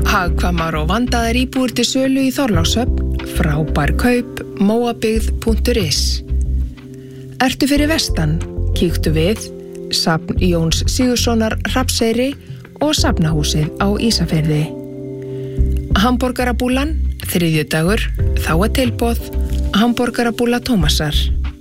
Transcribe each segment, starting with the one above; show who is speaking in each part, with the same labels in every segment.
Speaker 1: Hagkvæmar og vandaðar íbúðir til sölu í Þorlákshöfn, frábær kaup, móabyggð.is. Ertu fyrir vestan? Kíktu við Safn Jóns Sigurðssonar Hrafnseyri og Safnahúsið á Ísafirði. Hamborgarabúlan, þriðjudagur, þá tilboð, hamborgarabúla Tómasar.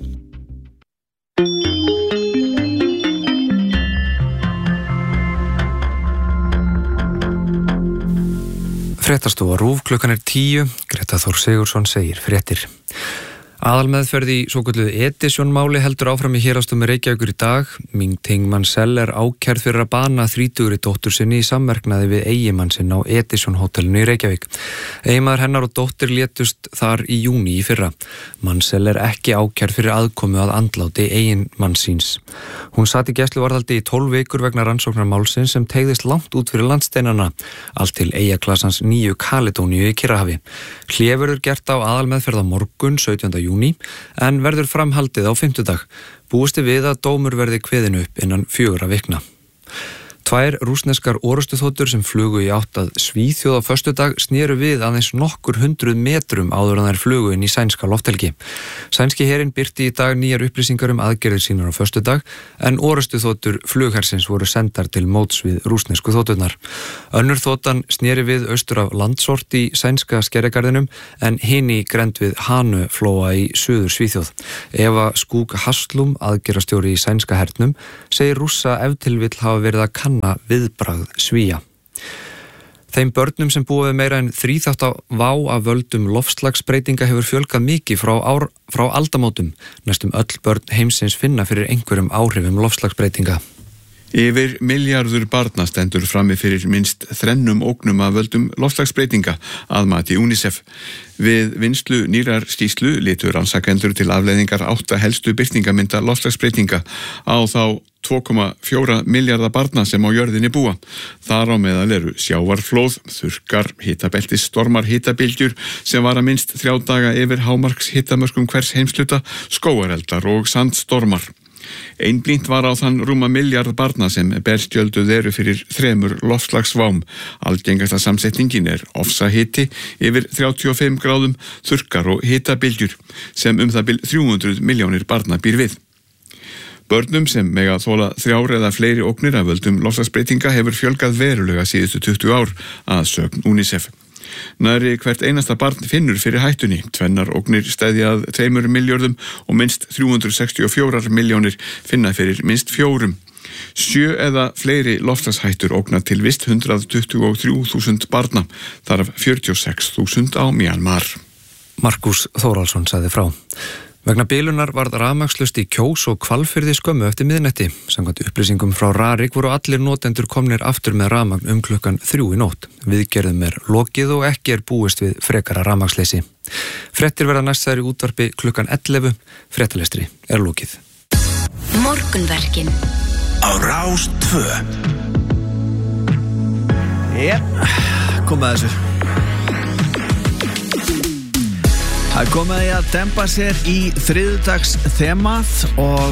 Speaker 2: Fréttastofa RÚV, klukkan 10, Greta Þór Sigurðsson segir fréttir. Aðalmeðferð í svokölluðu Edison-máli heldur áfram í héraðsdómi Reykjavíkur í dag. Ming Ting Mansell ákærð fyrir að bana 30-ri dóttur sinni í samverknaði við eiginmann sinn á Edison-hótelinu í Reykjavík. Eiginmaður hennar og dóttir létust þar í júní í fyrra. Mansell ekki ákærð fyrir aðkomu að andláti eiginmanns síns. Hún sat í gæsluvarðhaldi í 12 vikur vegna rannsóknar málsins sem teygðist langt út fyrir landsteinana, allt til eyjaklassans Nýju Kaledóníu í Kyrrahafi. Hlé verður gert á aðalmeðferð á morgun 17. júní en verður framhaldið á fimmtudag. Búist við að dómur verði kveðinn upp innan 4 vikna. 2 rússneskar orrustuþotur sem flugu í átt að Svíþjóð á föstudag snéru við aðeins nokkur 100 metrum áður en þær flugu inn í sænska lofthelgi. Sænski herinn birti í dag nýjar upplýsingar aðgerðir sínar á föstudag en orrustuþotur flughersins voru sendar til móts við rússnesku þoturnar. Önnur þotan snéri við austur af Landsort í sænska skerjagarðinum en hin í grennd við Hanöflóa í suður Svíþjóð. Eva Skúk Haslum, aðgerðarstjóri í sænska hernum, segir Rússa ef til vill hafa verið að kanna viðbragð Svía. Þeim börnum sem búa við meira en 3 vá af völdum loftslagsbreytinga hefur fjölgað mikið frá aldamótum. Næstum öll börn heimsins finna fyrir einhverjum áhrifum loftslagsbreytinga.
Speaker 3: Yfir milljarður barna stendur frammi fyrir minst 3 ógnum af völdum loftslagsbreytinga að mati UNICEF. Við vinnslu nýrar skýrslu litu rannsakendur til afleiðingar 8 helstu birtingamynda loftslagsbreytinga á þá 2,4 milljarða barna sem á jörðinni búa. Þar á meðal eru sjávarflóð, þurrkar, hitabeltisstormar, hitabylgjur sem vara minnst 3 daga yfir hámarks hitamörkum hvers heimsluta, skógareldar og sandstormar. Einblínt var á þann rúma milljarð barna sem berstjölduð eru fyrir 3 loftslagsvám. Algengasta samsetningin ofsahiti yfir 35 gráðum, þurrkar og hitabylgjur sem það bil 300 milljónir barna býr við. Börnum sem mega þola 3 eða fleiri ógnir af völdum loftslagsbreytinga hefur fjölgað verulega síðustu 20 ár að sögn UNICEF. Nærri hvert einasta barn finnur fyrir hættunni. 2 ógnir steðja að 2 milljörðum og minnst 364 milljónir finna fyrir minnst 4. 7 eða fleiri loftslagshættur ógna til vist 123.000 barna, þar af 46.000 á Myanmar.
Speaker 2: Markus Þórhallsson sagði frá. Vegna bilunar varð rafmagnslaust í Kjós og Hvalfirði skömmu eftir miðnætti. Samkvæmt upplýsingum frá Rarik voru allir notendur komnir aftur með rafmagn klukkan 3 í nótt. Viðgerðum lokið og ekki búist við frekara rafmagnsleysi. Fréttir verða næstæðir í útvarpi klukkan 11. Fréttalestri lokið.
Speaker 4: Morgunverkin
Speaker 5: á Rás 2.
Speaker 6: Komið að þessu. Það komið að dempa sér í þriðjudags þemað og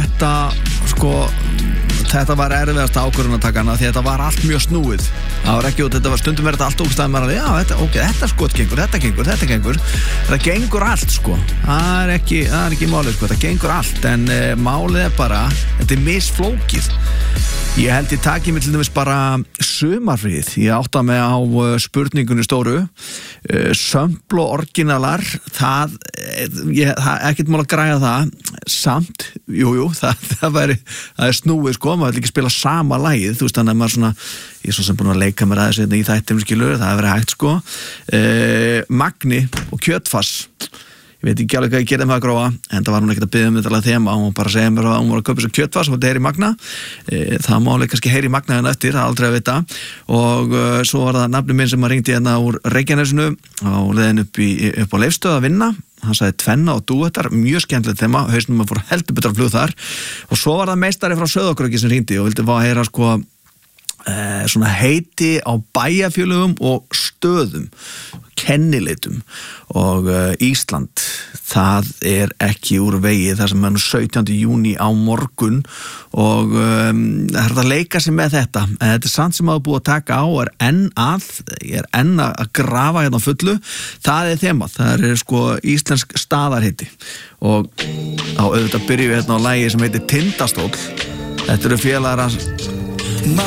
Speaker 6: þetta var erfiðast ákvörðunartakana því þetta var allt mjög snúið. Það var ekki út, þetta var stundum verið allt ógstæðum að þetta skot gengur, þetta gengur. Það gengur allt Það er ekki málið þetta gengur allt, en málið bara, þetta misflókið. Ég held ég taki mig til dæmis bara sumarfríð. Ég átta mig á spurningunni stóru. Sömpl og originalar, það ekkert mál að græja það. Samt, það er snúið maður vil ekki spila sama lagið, þú veist, þannig að maður svona, ég er svo sem búin að leika mér aðeins í þættum skilur, það hefur verið hægt Magni og kjötfass. Ég veit ekki alveg hvað ég gerði með að gróa, en það var hún ekkert að biðja þetta þema, hún bara segja mér að hún var að kaupa sér kjötfass og þetta heyri Magna. Það má alveg kannski heyri Magna hérna eftir, það aldrei að vita. Og svo var það nafni minn sem að ringdi hérna úr Reykjanesinu á leiðin upp á Leifsstöð að vinna. Hann sagði tvenna og dúettar, mjög skemmtilegt þema, hausnum að fór heldur betra flug þar. Og svo var það meistari frá Sauðárkróki sem ringdi og vildi fá að heyra svona heiti á bæjarfélögum og stöðum, kennileitum og Ísland, það ekki úr vegi þar sem 17. júní á morgun og það að leika sig með þetta, en þetta samt sem búið að taka á ég er enn að grafa hérna fullu, það þemað, það sko íslensk staðarheiti og á auðvitað byrjum við hérna á lagi sem heitir Tindastól. Þetta eru félagar